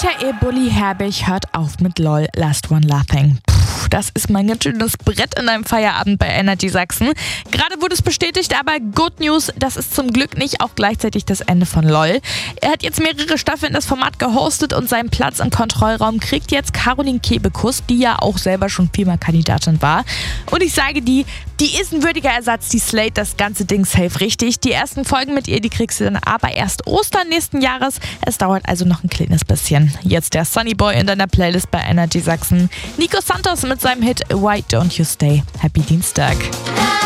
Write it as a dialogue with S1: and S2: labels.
S1: Michael Bulli Herbig hört auf mit LOL, Last One Laughing. Das ist mein ganz schönes Brett in einem Feierabend bei Energy Sachsen. Gerade wurde es bestätigt, aber Good News, das ist zum Glück nicht auch gleichzeitig das Ende von LOL. Er hat jetzt mehrere Staffeln das Format gehostet und seinen Platz im Kontrollraum kriegt jetzt Caroline Kebekus, die ja auch selber schon viermal Kandidatin war. Und ich sage die ist ein würdiger Ersatz, die slayt das ganze Ding safe richtig. Die ersten Folgen mit ihr, die kriegst du dann aber erst Ostern nächsten Jahres. Es dauert also noch ein kleines bisschen. Jetzt der Sunny Boy in deiner Playlist bei Energy Sachsen. Nico Santos mit seinem Hit Why Don't You Stay. Happy Dienstag.